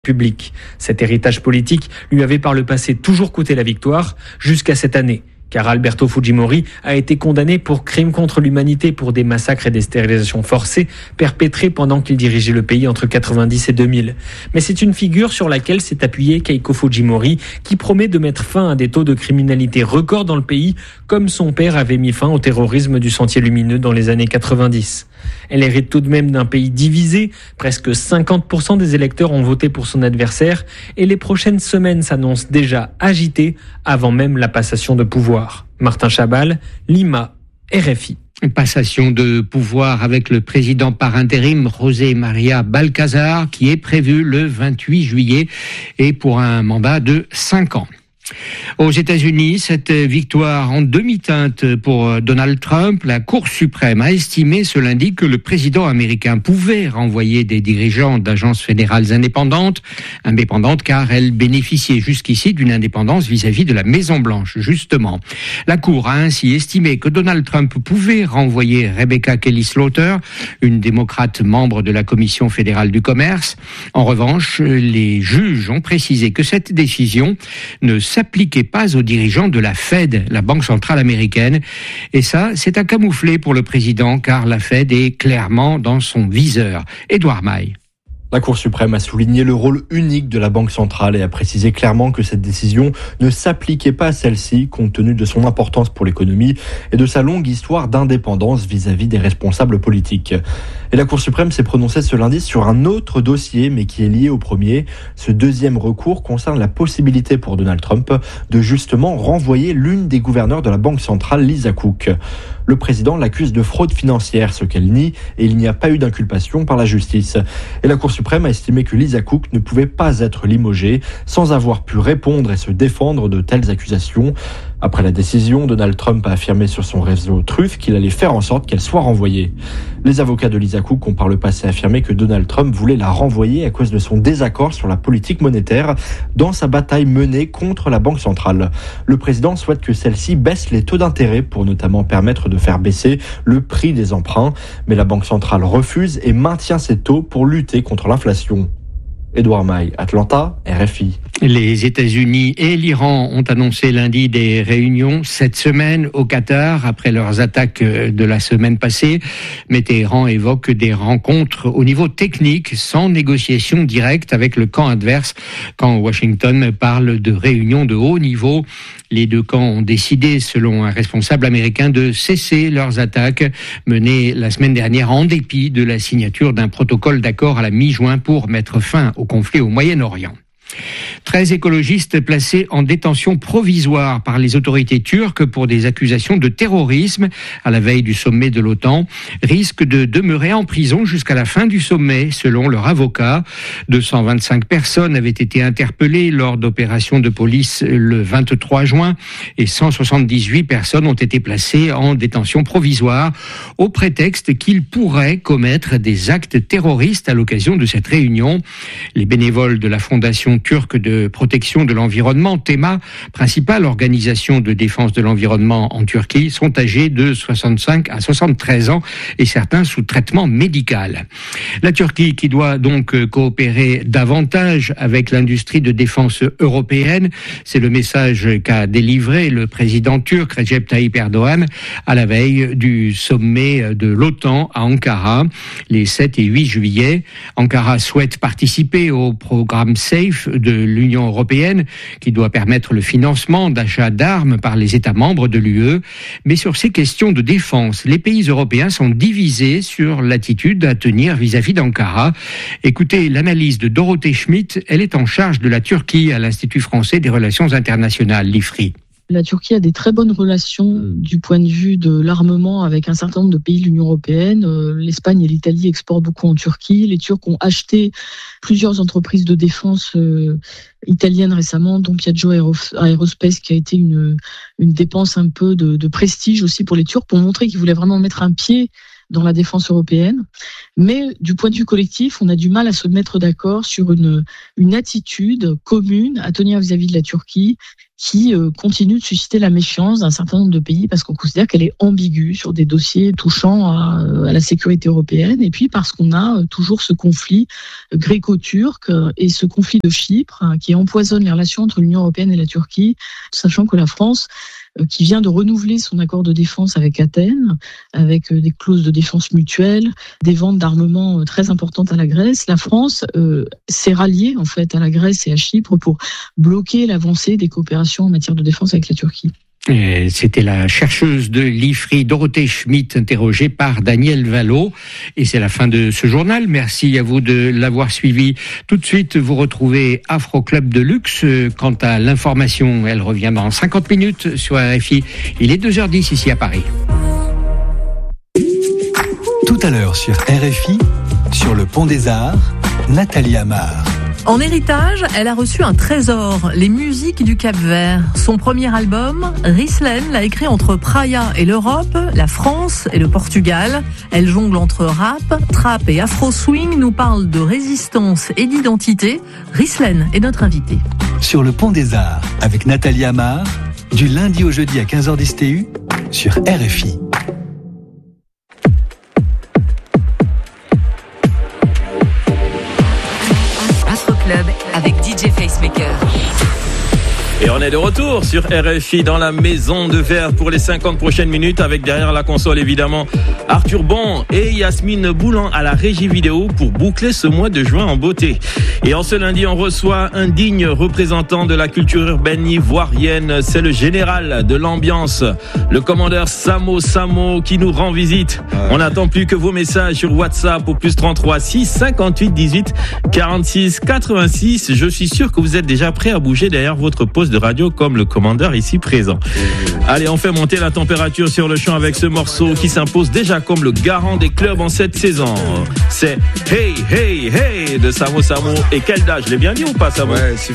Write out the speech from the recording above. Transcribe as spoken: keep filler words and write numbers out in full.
public. Cet héritage politique lui avait par le passé toujours coûté la victoire, jusqu'à cette année. Car Alberto Fujimori a été condamné pour crimes contre l'humanité pour des massacres et des stérilisations forcées perpétrés pendant qu'il dirigeait le pays entre quatre-vingt-dix et deux mille. Mais c'est une figure sur laquelle s'est appuyé Keiko Fujimori qui promet de mettre fin à des taux de criminalité records dans le pays, comme son père avait mis fin au terrorisme du Sentier Lumineux dans les années quatre-vingt-dix. Elle hérite tout de même d'un pays divisé, presque cinquante pour cent des électeurs ont voté pour son adversaire et les prochaines semaines s'annoncent déjà agitées avant même la passation de pouvoir. Martin Chabal, Lima, R F I. Passation de pouvoir avec le président par intérim José María Balcázar qui est prévu le vingt-huit juillet et pour un mandat de cinq ans. Aux États-Unis, cette victoire en demi-teinte pour Donald Trump, la Cour suprême a estimé ce lundi que le président américain pouvait renvoyer des dirigeants d'agences fédérales indépendantes, indépendantes car elles bénéficiaient jusqu'ici d'une indépendance vis-à-vis de la Maison-Blanche, justement. La Cour a ainsi estimé que Donald Trump pouvait renvoyer Rebecca Kelly Slaughter, une démocrate membre de la Commission fédérale du commerce. En revanche, les juges ont précisé que cette décision ne s'appliquait pas aux dirigeants de la Fed, la banque centrale américaine. Et ça, c'est à camoufler pour le président, car la Fed est clairement dans son viseur. Édouard Maille. La Cour suprême a souligné le rôle unique de la Banque centrale et a précisé clairement que cette décision ne s'appliquait pas à celle-ci, compte tenu de son importance pour l'économie et de sa longue histoire d'indépendance vis-à-vis des responsables politiques. Et la Cour suprême s'est prononcée ce lundi sur un autre dossier, mais qui est lié au premier. Ce deuxième recours concerne la possibilité pour Donald Trump de justement renvoyer l'une des gouverneurs de la Banque centrale, Lisa Cook. Le président l'accuse de fraude financière, ce qu'elle nie, et il n'y a pas eu d'inculpation par la justice. Et la Cour suprême a estimé que Lisa Cook ne pouvait pas être limogée sans avoir pu répondre et se défendre de telles accusations. Après la décision, Donald Trump a affirmé sur son réseau Truth qu'il allait faire en sorte qu'elle soit renvoyée. Les avocats de Lisa Cook ont par le passé affirmé que Donald Trump voulait la renvoyer à cause de son désaccord sur la politique monétaire dans sa bataille menée contre la Banque centrale. Le président souhaite que celle-ci baisse les taux d'intérêt pour notamment permettre de faire baisser le prix des emprunts. Mais la Banque centrale refuse et maintient ses taux pour lutter contre l'inflation. Édouard Maille, Atlanta, R F I. Les États-Unis et l'Iran ont annoncé lundi des réunions cette semaine au Qatar après leurs attaques de la semaine passée. Mais Téhéran évoque des rencontres au niveau technique sans négociation directe avec le camp adverse quand Washington parle de réunions de haut niveau. Les deux camps ont décidé, selon un responsable américain, de cesser leurs attaques menées la semaine dernière en dépit de la signature d'un protocole d'accord à la mi-juin pour mettre fin au conflit au Moyen-Orient. treize écologistes placés en détention provisoire par les autorités turques pour des accusations de terrorisme à la veille du sommet de l'OTAN risquent de demeurer en prison jusqu'à la fin du sommet, selon leur avocat. deux cent vingt-cinq personnes avaient été interpellées lors d'opérations de police le vingt-trois juin et cent soixante-dix-huit personnes ont été placées en détention provisoire au prétexte qu'ils pourraient commettre des actes terroristes à l'occasion de cette réunion. Les bénévoles de la Fondation turque de protection de l'environnement, TEMA, principale organisation de défense de l'environnement en Turquie, sont âgés de soixante-cinq à soixante-treize ans et certains sous traitement médical. La Turquie qui doit donc coopérer davantage avec l'industrie de défense européenne, c'est le message qu'a délivré le président turc Recep Tayyip Erdogan à la veille du sommet de l'OTAN à Ankara, les sept et huit juillet. Ankara souhaite participer au programme SAFE de l'Union européenne qui doit permettre le financement d'achats d'armes par les États membres de l'U E. Mais sur ces questions de défense, les pays européens sont divisés sur l'attitude à tenir vis-à-vis d'Ankara. Écoutez l'analyse de Dorothée Schmidt, elle est en charge de la Turquie à l'Institut français des relations internationales, l'I F R I. La Turquie a des très bonnes relations du point de vue de l'armement avec un certain nombre de pays de l'Union européenne. L'Espagne et l'Italie exportent beaucoup en Turquie. Les Turcs ont acheté plusieurs entreprises de défense euh, italiennes récemment, dont Piaggio Aerospace, qui a été une, une dépense un peu de, de prestige aussi pour les Turcs, pour montrer qu'ils voulaient vraiment mettre un pied dans la défense européenne. Mais du point de vue collectif, on a du mal à se mettre d'accord sur une, une attitude commune à tenir vis-à-vis de la Turquie qui euh, continue de susciter la méfiance d'un certain nombre de pays parce qu'on considère qu'elle est ambiguë sur des dossiers touchant à, à la sécurité européenne, et puis parce qu'on a euh, toujours ce conflit gréco-turc euh, et ce conflit de Chypre euh, qui empoisonne les relations entre l'Union européenne et la Turquie, sachant que la France, euh, qui vient de renouveler son accord de défense avec Athènes, avec euh, des clauses de défense mutuelle, des ventes d'armement euh, très importantes à la Grèce, la France euh, s'est ralliée en fait à la Grèce et à Chypre pour bloquer l'avancée des coopérations en matière de défense avec la Turquie. Et c'était la chercheuse de l'I F R I, Dorothée Schmitt, interrogée par Daniel Vallot. Et c'est la fin de ce journal. Merci à vous de l'avoir suivi. Tout de suite, vous retrouvez Afro Club de Luxe. Quant à l'information, elle revient dans cinquante minutes sur R F I. Il est deux heures dix ici à Paris. Tout à l'heure sur R F I, sur le Pont des Arts, Nathalie Amar. En héritage, elle a reçu un trésor, les musiques du Cap-Vert. Son premier album, Rislen, l'a écrit entre Praia et l'Europe, la France et le Portugal. Elle jongle entre rap, trap et afro-swing, nous parle de résistance et d'identité. Rislen est notre invitée. Sur le Pont des Arts, avec Nathalie Amar, du lundi au jeudi à quinze heures dix T U, sur R F I. Avec D J Facemaker. Et on est de retour sur R F I dans la maison de verre pour les cinquante prochaines minutes, avec derrière la console évidemment Arthur Bon et Yasmine Boulan à la régie vidéo pour boucler ce mois de juin en beauté. Et en ce lundi, on reçoit un digne représentant de la culture urbaine ivoirienne. C'est le général de l'ambiance, le commandeur Samo Samo, qui nous rend visite. On n'attend plus que vos messages sur WhatsApp au plus trente-trois six cinquante-huit dix-huit quarante-six quatre-vingt-six. Je suis sûr que vous êtes déjà prêts à bouger derrière votre poste de radio comme le commandeur ici présent. Allez, on fait monter la température sur le champ avec ce morceau qui s'impose déjà comme le garant des clubs en cette saison. C'est Hey Hey Hey de Samo Samo. Et quel âge, je l'ai bien dit ou pas, Samo? Ouais,